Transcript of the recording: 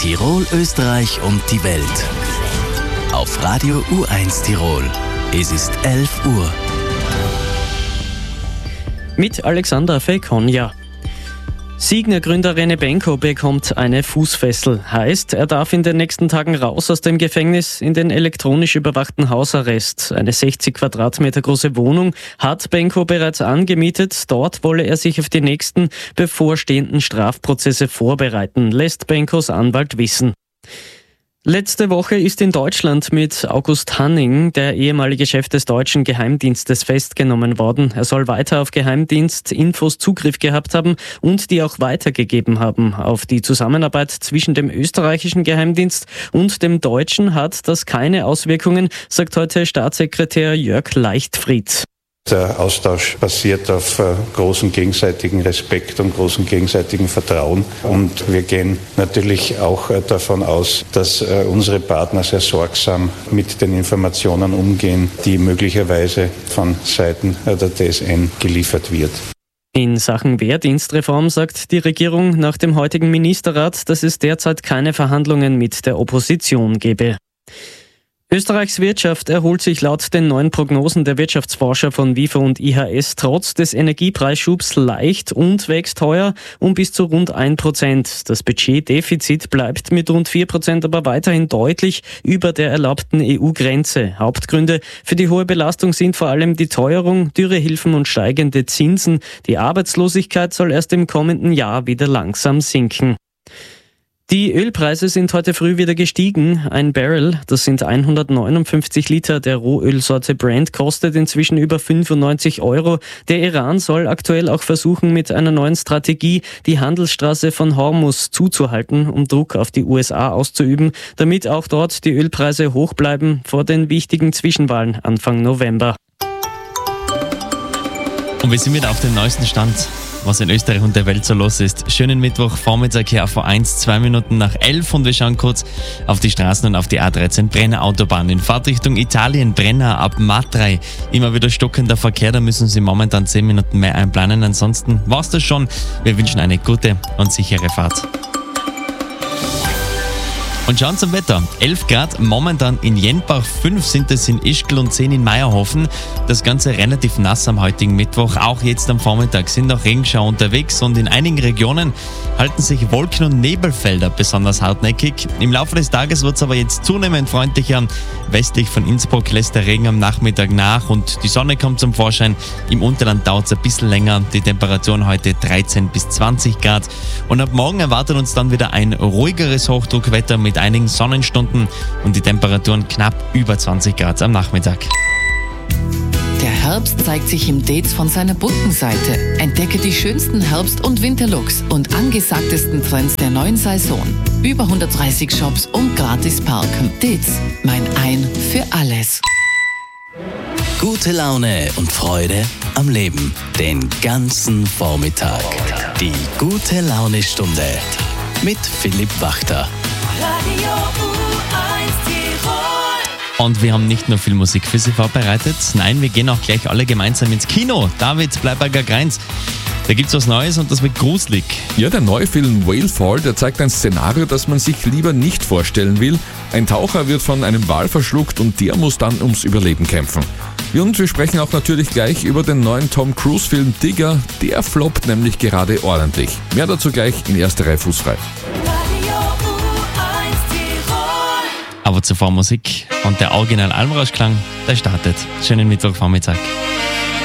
Tirol, Österreich und die Welt. Auf Radio U1 Tirol. Es ist 11 Uhr. Mit Alexander Fekonja. Signa-Gründer René Benko bekommt eine Fußfessel. Heißt, er darf in den nächsten Tagen raus aus dem Gefängnis in den elektronisch überwachten Hausarrest. Eine 60 Quadratmeter große Wohnung hat Benko bereits angemietet. Dort wolle er sich auf die nächsten bevorstehenden Strafprozesse vorbereiten, lässt Benkos Anwalt wissen. Letzte Woche ist in Deutschland mit August Hanning, der ehemalige Chef des deutschen Geheimdienstes, festgenommen worden. Er soll weiter auf Geheimdienstinfos Zugriff gehabt haben und die auch weitergegeben haben. Auf die Zusammenarbeit zwischen dem österreichischen Geheimdienst und dem deutschen hat das keine Auswirkungen, sagt heute Staatssekretär Jörg Leichtfried. Der Austausch basiert auf großem gegenseitigen Respekt und großem gegenseitigen Vertrauen. Und wir gehen natürlich auch davon aus, dass unsere Partner sehr sorgsam mit den Informationen umgehen, die möglicherweise von Seiten der TSN geliefert wird. In Sachen Wehrdienstreform sagt die Regierung nach dem heutigen Ministerrat, dass es derzeit keine Verhandlungen mit der Opposition gebe. Österreichs Wirtschaft erholt sich laut den neuen Prognosen der Wirtschaftsforscher von WIFO und IHS trotz des Energiepreisschubs leicht und wächst heuer um bis zu rund 1%. Das Budgetdefizit bleibt mit rund 4% aber weiterhin deutlich über der erlaubten EU-Grenze. Hauptgründe für die hohe Belastung sind vor allem die Teuerung, Dürrehilfen und steigende Zinsen. Die Arbeitslosigkeit soll erst im kommenden Jahr wieder langsam sinken. Die Ölpreise sind heute früh wieder gestiegen. Ein Barrel, das sind 159 Liter der Rohölsorte Brent, kostet inzwischen über 95 €. Der Iran soll aktuell auch versuchen, mit einer neuen Strategie die Handelsstraße von Hormuz zuzuhalten, um Druck auf die USA auszuüben, damit auch dort die Ölpreise hoch bleiben vor den wichtigen Zwischenwahlen Anfang November. Und wir sind wieder auf dem neuesten Stand, was in Österreich und der Welt so los ist. Schönen Mittwochvormittag hier vor 2 Minuten nach 11 und wir schauen kurz auf die Straßen und auf die A13 Brenner Autobahn. In Fahrtrichtung Italien, Brenner ab Matrei. Immer wieder stockender Verkehr, da müssen Sie momentan 10 Minuten mehr einplanen. Ansonsten war's das schon. Wir wünschen eine gute und sichere Fahrt. Und schauen zum Wetter. 11 Grad momentan in Jenbach, 5 sind es in Ischgl und 10 in Meierhofen. Das Ganze relativ nass am heutigen Mittwoch. Auch jetzt am Vormittag sind noch Regenschauer unterwegs und in einigen Regionen halten sich Wolken- und Nebelfelder besonders hartnäckig. Im Laufe des Tages wird es aber jetzt zunehmend freundlicher. Westlich von Innsbruck lässt der Regen am Nachmittag nach und die Sonne kommt zum Vorschein. Im Unterland dauert es ein bisschen länger. Die Temperaturen heute 13 bis 20 Grad. Und ab morgen erwartet uns dann wieder ein ruhigeres Hochdruckwetter mit einigen Sonnenstunden und die Temperaturen knapp über 20 Grad am Nachmittag. Der Herbst zeigt sich im Dates von seiner bunten Seite. Entdecke die schönsten Herbst- und Winterlooks und angesagtesten Trends der neuen Saison. Über 130 Shops und gratis parken. Dates, mein Ein für alles. Gute Laune und Freude am Leben. Den ganzen Vormittag. Die Gute-Laune-Stunde mit Philipp Wachter. Radio U1 Tirol. Und wir haben nicht nur viel Musik für Sie vorbereitet, nein, wir gehen auch gleich alle gemeinsam ins Kino. David Bleiberger-Greins, da gibt's was Neues und das wird gruselig. Ja, der neue Film Whalefall, der zeigt ein Szenario, das man sich lieber nicht vorstellen will. Ein Taucher wird von einem Wal verschluckt und der muss dann ums Überleben kämpfen. Und wir sprechen auch natürlich gleich über den neuen Tom Cruise-Film Digger. Der floppt nämlich gerade ordentlich. Mehr dazu gleich in erster Reihe fußfrei. Aber zuvor Musik und der Original Almrauschklang, der startet. Schönen Mittwochvormittag.